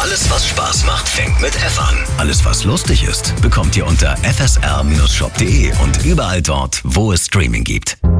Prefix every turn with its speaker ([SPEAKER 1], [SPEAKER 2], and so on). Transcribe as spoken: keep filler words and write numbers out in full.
[SPEAKER 1] Alles, was Spaß macht, fängt mit F an. Alles, was lustig ist, bekommt ihr unter f s r Bindestrich shop punkt d e und überall dort, wo es Streaming gibt.